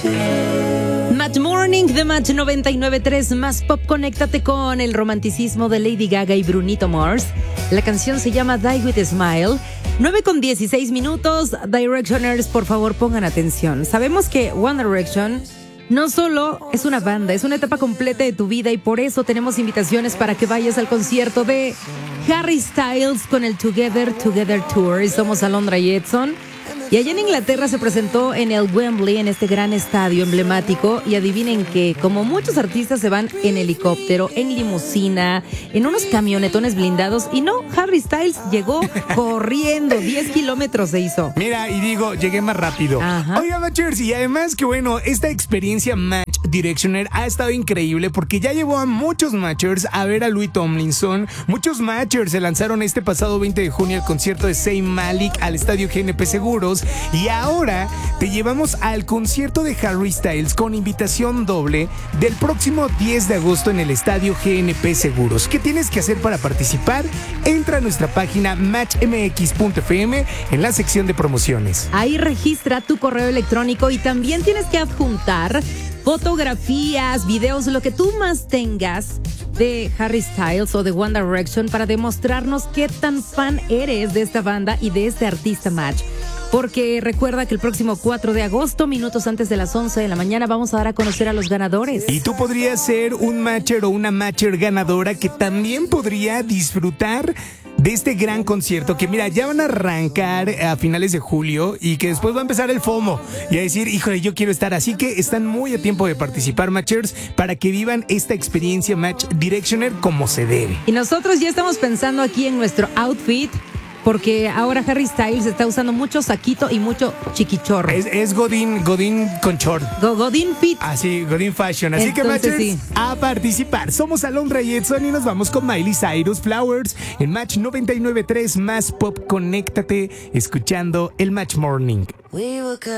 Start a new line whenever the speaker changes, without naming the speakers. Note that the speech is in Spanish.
Match Morning de Match 99.3 Más Pop. Conéctate con el romanticismo de Lady Gaga y Brunito Mars. La canción se llama Die With a Smile. 9:16. Directioners, por favor pongan atención. Sabemos que One Direction no solo es una banda, es una etapa completa de tu vida, y por eso tenemos invitaciones para que vayas al concierto de Harry Styles con el Together Tour. Somos Alondra y Edson. Y allá en Inglaterra se presentó en el Wembley, en este gran estadio emblemático. Y adivinen que, como muchos artistas, se van en helicóptero, en limusina, en unos camionetones blindados. Y no, Harry Styles llegó corriendo, 10 kilómetros se hizo.
Mira, y digo, llegué más rápido.
Ajá.
Oiga, Matchers, y además que bueno, esta experiencia Match Directioner ha estado increíble porque ya llevó a muchos Matchers a ver a Louis Tomlinson. Muchos Matchers se lanzaron este pasado 20 de junio al concierto de Zayn Malik al estadio GNP Seguros. Y ahora te llevamos al concierto de Harry Styles con invitación doble del próximo 10 de agosto en el estadio GNP Seguros. ¿Qué tienes que hacer para participar? Entra a nuestra página matchmx.fm en la sección de promociones.
Ahí registra tu correo electrónico y también tienes que adjuntar fotografías, videos, lo que tú más tengas de Harry Styles o de One Direction para demostrarnos qué tan fan eres de esta banda y de este artista Match. Porque recuerda que el próximo 4 de agosto, minutos antes de las 11 de la mañana, vamos a dar a conocer a los ganadores.
Y tú podrías ser un matcher o una matcher ganadora que también podría disfrutar de este gran concierto que, mira, ya van a arrancar a finales de julio y que después va a empezar el FOMO y a decir, híjole, yo quiero estar. Así que están muy a tiempo de participar, matchers, para que vivan esta experiencia Match Directioner como se debe.
Y nosotros ya estamos pensando aquí en nuestro outfit, porque ahora Harry Styles está usando mucho saquito y mucho chiquichorro.
Es Godín con short.
Godín fit.
Así, Godín fashion. Así
Entonces,
que, matchers,
sí,
a participar. Somos Alondra y Edson y nos vamos con Miley Cyrus, Flowers, en Match 99.3 Más Pop. Conéctate escuchando el Match Morning.